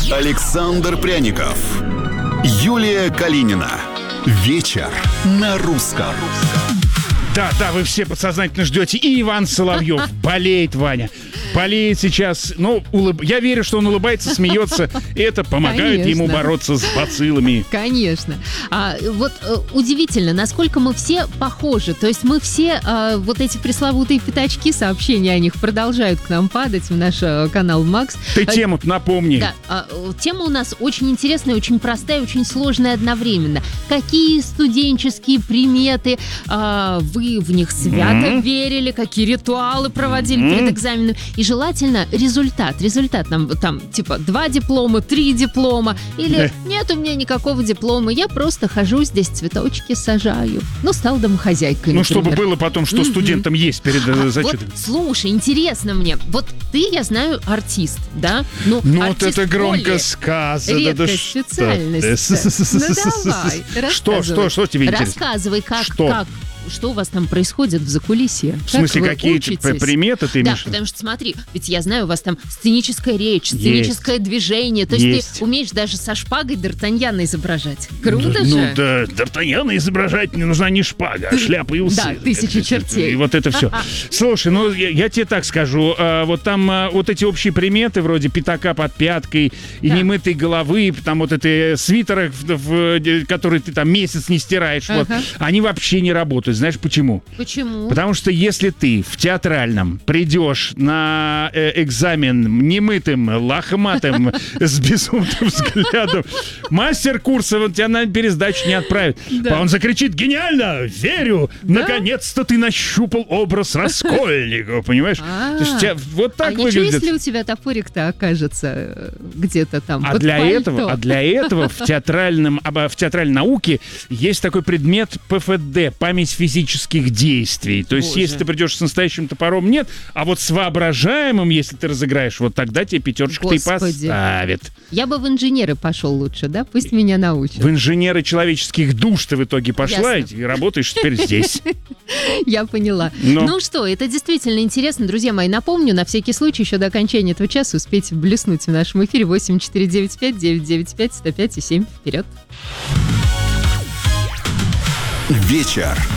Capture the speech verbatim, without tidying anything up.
Александр Пряников, Юлия Калинина. Вечер на русском. Да, да, вы все подсознательно ждете. И Иван Соловьев болеет, Ваня. Болеет сейчас. Ну, улыб... я верю, что он улыбается, смеется. И это помогает Конечно. ему бороться с бациллами. Конечно. А, вот э, удивительно, насколько мы все похожи. То есть мы все, э, вот эти пресловутые пятачки, сообщения о них продолжают к нам падать в наш э, канал Макс. Ты тему-то напомни. Да, а, э, тема у нас очень интересная, очень простая, очень сложная одновременно. Какие студенческие приметы а, вы в них свято Mm-hmm. верили, какие ритуалы проводили Mm-hmm. перед экзаменом. И желательно результат. Результат нам там типа два диплома, три диплома. Или Да. нет у меня никакого диплома, я просто хожу здесь, цветочки сажаю. Ну, стала домохозяйкой, Ну, например. чтобы было потом, что Мгм. студентам есть перед э, А, зачетом. вот, слушай, интересно мне. Вот ты, я знаю, артист, да? Ну, Ну, вот артист это громко более сказано. редкая да что специальность. ты. Ну, давай, Что, рассказывай. что, что тебе интересно? Рассказывай, как, Что? как, что у вас там происходит в закулисье. В смысле, как вы какие учитесь? приметы ты Да, имеешь? в виду? потому что смотри, ведь я знаю, у вас там сценическая речь, сценическое движение. То есть, Есть. ты умеешь даже со шпагой Д'Артаньяна изображать. Круто Ну же? да, Д'Артаньяна изображать не нужна не шпага, а шляпа и усы. Да, тысячи чертей. И вот это все. Слушай, ну я, я тебе так скажу, а, вот там а, вот эти общие приметы вроде пятака под пяткой и Да. немытой головы, там вот это свитера, в, в- который ты там месяц не стираешь, вот, Ага. они вообще не работают. Знаешь почему? Почему? Потому что если ты в театральном придешь на э, экзамен немытым, лохматым, с безумным взглядом, мастер курса вот тебя на пересдачу не отправит. Да. Он закричит: «Гениально! Верю! Наконец-то ты нащупал образ Раскольникова!» Понимаешь? А. То есть у тебя вот так а ничего, выглядит. если у тебя топорик-то окажется э, где-то там А под для пальто? этого, а для этого в театральном, обо- в театральной науке есть такой предмет пэ эф дэ, память физических действий. То есть, Боже. если ты придешь с настоящим топором, нет, а вот с воображаемым, если ты разыграешь, вот тогда тебе пятерочку-то и Господи. поставят. Я бы в инженеры пошел лучше, да? Пусть меня научат. В инженеры человеческих душ ты в итоге пошла Ясно. и работаешь теперь здесь. Я поняла. Но. Ну что, это действительно интересно. Друзья мои, напомню, на всякий случай, еще до окончания этого часа успейте блеснуть в нашем эфире восемь четыре девять пять девять девять пять сто пять и семь. Вперед! Вечер